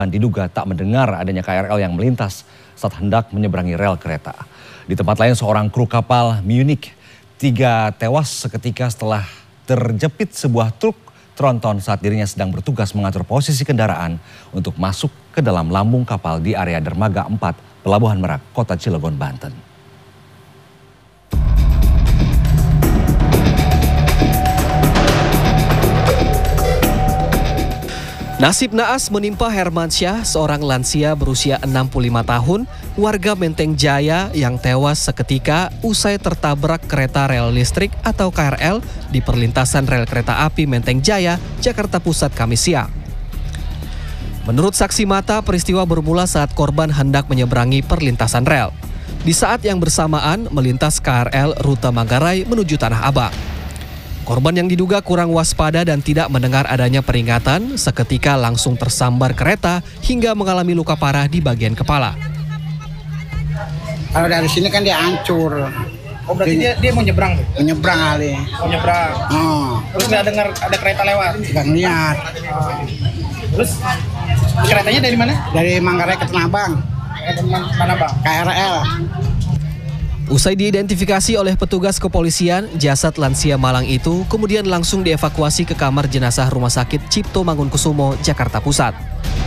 Diduga tak mendengar adanya KRL yang melintas saat hendak menyeberangi rel kereta. Di tempat lain seorang kru kapal Munich 3 tewas seketika setelah terjepit sebuah truk tronton saat dirinya sedang bertugas mengatur posisi kendaraan untuk masuk ke dalam lambung kapal di area Dermaga 4, Pelabuhan Merak, Kota Cilegon, Banten. Nasib naas menimpa Hermansyah, seorang lansia berusia 65 tahun, warga Menteng Jaya yang tewas seketika usai tertabrak kereta rel listrik atau KRL di perlintasan rel kereta api Menteng Jaya, Jakarta Pusat, Kamis siang. Menurut saksi mata, peristiwa bermula saat korban hendak menyeberangi perlintasan rel. Di saat yang bersamaan melintas KRL rute Manggarai menuju Tanah Abang. Korban yang diduga kurang waspada dan tidak mendengar adanya peringatan seketika langsung tersambar kereta hingga mengalami luka parah di bagian kepala. Kalau dari sini kan dia hancur. Oh, berarti dia mau nyebrang tuh? Mau nyebrang kali. Mau nyebrang. Oh. Terus nggak dengar ada kereta lewat? Nggak ngeliat. Terus keretanya dari mana? Dari Manggarai ke Tanah Abang. Mana bang? KRL. Usai diidentifikasi oleh petugas kepolisian, jasad lansia malang itu kemudian langsung dievakuasi ke kamar jenazah Rumah Sakit Cipto Mangunkusumo, Jakarta Pusat.